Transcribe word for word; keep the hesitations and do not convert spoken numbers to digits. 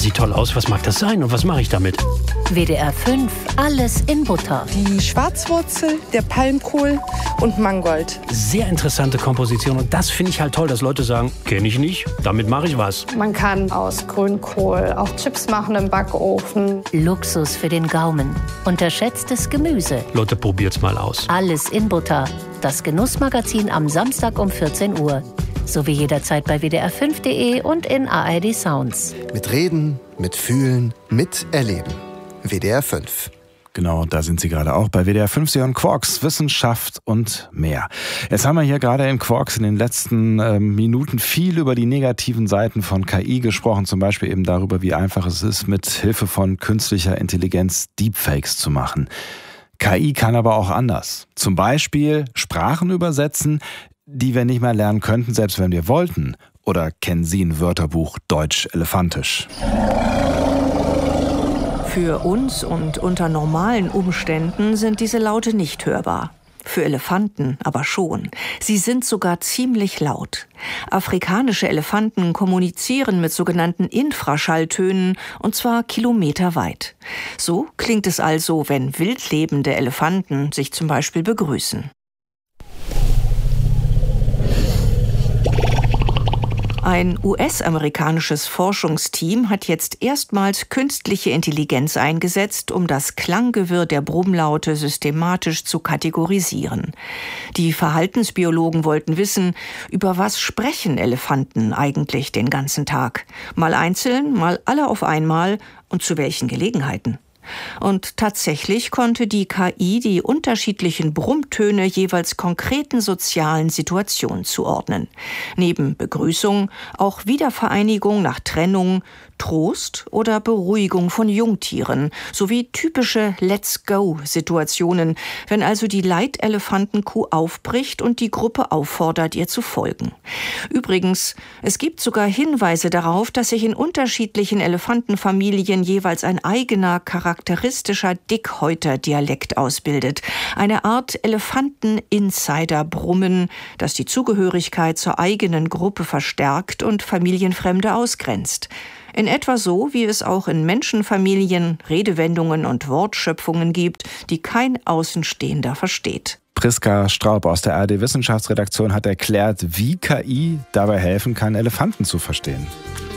Das sieht toll aus. Was mag das sein und was mache ich damit? W D R fünf, alles in Butter. Die Schwarzwurzel, der Palmkohl und Mangold. Sehr interessante Komposition und das finde ich halt toll, dass Leute sagen, kenne ich nicht, damit mache ich was. Man kann aus Grünkohl auch Chips machen im Backofen. Luxus für den Gaumen. Unterschätztes Gemüse. Leute, probiert's mal aus. Alles in Butter. Das Genussmagazin am Samstag um vierzehn Uhr. Sowie jederzeit bei W D R fünf punkt de und in A R D Sounds. Mit Reden, mit Fühlen, mit Erleben. W D R fünf. Genau, da sind Sie gerade auch bei W D R fünf. Sie hören Quarks, Wissenschaft und mehr. Jetzt haben wir hier gerade in Quarks in den letzten äh, Minuten viel über die negativen Seiten von K I gesprochen. Zum Beispiel eben darüber, wie einfach es ist, mit Hilfe von künstlicher Intelligenz Deepfakes zu machen. K I kann aber auch anders. Zum Beispiel Sprachen übersetzen, die wir nicht mehr lernen könnten, selbst wenn wir wollten. Oder kennen Sie ein Wörterbuch Deutsch-Elefantisch? Für uns und unter normalen Umständen sind diese Laute nicht hörbar. Für Elefanten aber schon. Sie sind sogar ziemlich laut. Afrikanische Elefanten kommunizieren mit sogenannten Infraschalltönen, und zwar kilometerweit. So klingt es also, wenn wildlebende Elefanten sich zum Beispiel begrüßen. Ein U S-amerikanisches Forschungsteam hat jetzt erstmals künstliche Intelligenz eingesetzt, um das Klanggewirr der Brummlaute systematisch zu kategorisieren. Die Verhaltensbiologen wollten wissen, über was sprechen Elefanten eigentlich den ganzen Tag? Mal einzeln, mal alle auf einmal und zu welchen Gelegenheiten? Und tatsächlich konnte die K I die unterschiedlichen Brummtöne jeweils konkreten sozialen Situationen zuordnen. Neben Begrüßung auch Wiedervereinigung nach Trennung, Trost oder Beruhigung von Jungtieren sowie typische Let's-go-Situationen, wenn also die Leitelefantenkuh aufbricht und die Gruppe auffordert, ihr zu folgen. Übrigens, es gibt sogar Hinweise darauf, dass sich in unterschiedlichen Elefantenfamilien jeweils ein eigener, charakteristischer Dickhäuter-Dialekt ausbildet. Eine Art Elefanten-Insider-Brummen, das die Zugehörigkeit zur eigenen Gruppe verstärkt und Familienfremde ausgrenzt. In etwa so, wie es auch in Menschenfamilien Redewendungen und Wortschöpfungen gibt, die kein Außenstehender versteht. Priska Straub aus der A R D Wissenschaftsredaktion hat erklärt, wie K I dabei helfen kann, Elefanten zu verstehen.